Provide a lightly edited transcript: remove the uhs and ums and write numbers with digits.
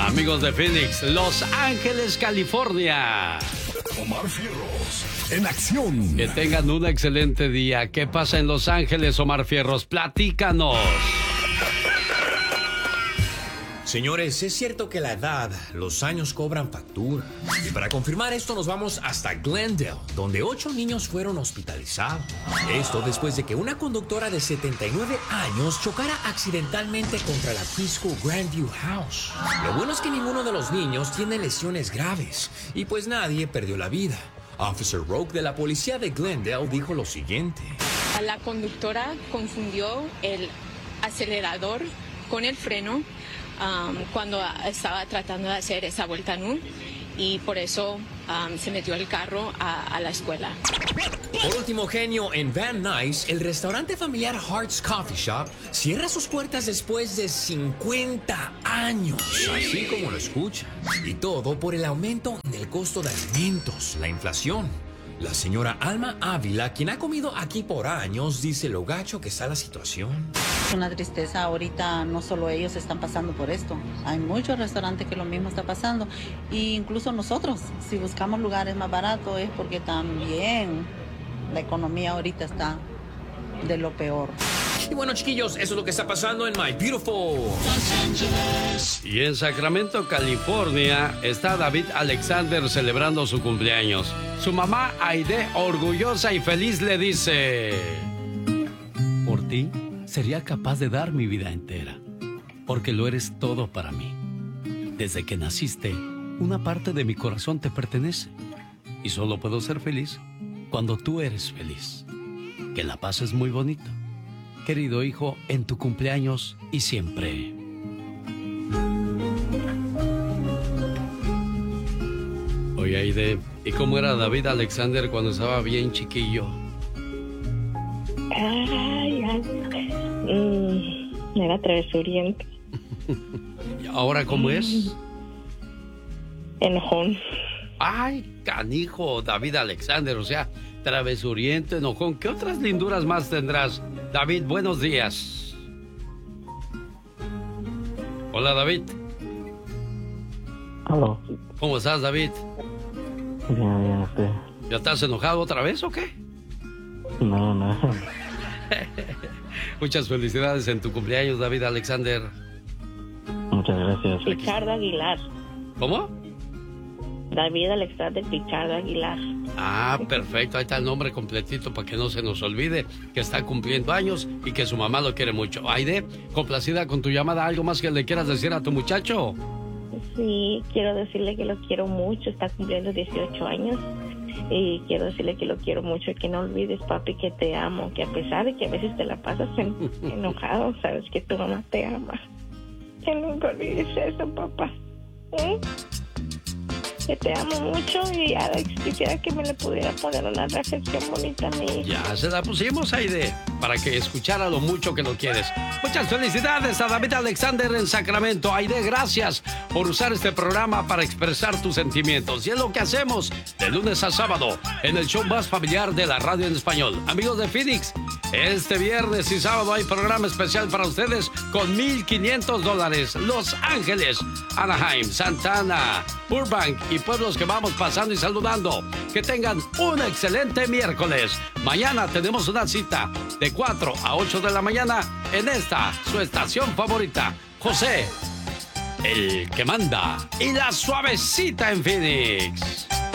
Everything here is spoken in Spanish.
Amigos de Phoenix, Los Ángeles, California. Omar Fierros, en acción. Que tengan un excelente día. ¿Qué pasa en Los Ángeles, Omar Fierros? Platícanos. Señores, es cierto que la edad, los años cobran factura. Y para confirmar esto nos vamos hasta Glendale, donde 8 niños fueron hospitalizados. Esto después de que una conductora de 79 años chocara accidentalmente contra la Preschool Grandview House. Lo bueno es que ninguno de los niños tiene lesiones graves y pues nadie perdió la vida. Officer Roque de la policía de Glendale dijo lo siguiente. La conductora confundió el acelerador con el freno cuando estaba tratando de hacer esa vuelta en U y por eso se metió el carro a la escuela. Por último, genio, en Van Nuys, el restaurante familiar Hart's Coffee Shop cierra sus puertas después de 50 años, así como lo escucha. Y todo por el aumento del costo de alimentos, la inflación. La señora Alma Ávila, quien ha comido aquí por años, dice lo gacho que está la situación. Es una tristeza ahorita, no solo ellos están pasando por esto. Hay muchos restaurantes que lo mismo está pasando. E incluso nosotros, si buscamos lugares más baratos, es porque también la economía ahorita está de lo peor. Y bueno, chiquillos, eso es lo que está pasando en My Beautiful Los Ángeles. Y en Sacramento, California, está David Alexander celebrando su cumpleaños. Su mamá, Aide, orgullosa y feliz, le dice: por ti, sería capaz de dar mi vida entera, porque lo eres todo para mí. Desde que naciste, una parte de mi corazón te pertenece, y solo puedo ser feliz cuando tú eres feliz. Que la pases muy bonito, querido hijo, en tu cumpleaños y siempre. Oye, Aide, ¿y cómo era David Alexander cuando estaba bien chiquillo? Era travesuriento. ¿Y ahora cómo es? Enojón. Ay, canijo, David Alexander, o sea, travesuriento, enojón. ¿Qué otras linduras más tendrás? David, buenos días. Hola, David. Aló. ¿Cómo estás, David? Bien, sí. ¿Ya estás enojado otra vez o qué? No. Muchas felicidades en tu cumpleaños, David Alexander. Muchas gracias. Pichardo Aguilar. ¿Cómo? David Alexander Pichardo Aguilar. Ah, perfecto. Ahí está el nombre completito para que no se nos olvide que está cumpliendo años y que su mamá lo quiere mucho. Aide, complacida con tu llamada. ¿Algo más que le quieras decir a tu muchacho? Sí, quiero decirle que lo quiero mucho. Está cumpliendo 18 años. Y quiero decirle que lo quiero mucho y que no olvides, papi, que te amo. Que a pesar de que a veces te la pasas enojado, sabes que tu mamá te ama. Que nunca olvides eso, papá. Que te amo mucho y Alex, quisiera que me le pudiera poner una reflexión bonita a mí. Ya se la pusimos, Aide, para que escuchara lo mucho que lo quieres. Muchas felicidades a David Alexander en Sacramento. Aide, gracias por usar este programa para expresar tus sentimientos. Y es lo que hacemos de lunes a sábado en el show más familiar de la radio en español. Amigos de Phoenix, este viernes y sábado hay programa especial para ustedes con $1,500. Los Ángeles, Anaheim, Santa Ana, Burbank y pueblos que vamos pasando y saludando. Que tengan un excelente miércoles. Mañana tenemos una cita de 4 a 8 de la mañana en esta, su estación favorita. José, el que manda, y la suavecita en Phoenix.